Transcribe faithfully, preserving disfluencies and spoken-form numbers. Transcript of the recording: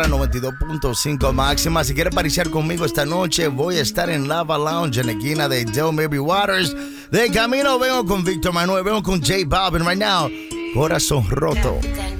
noventa y dos punto cinco máxima. Si quieres pariciar conmigo esta noche, voy a estar en Lava Lounge en la esquina de Del Mary Waters. De camino vengo con Víctor Manuel, vengo con J Balvin right now. Corazón roto.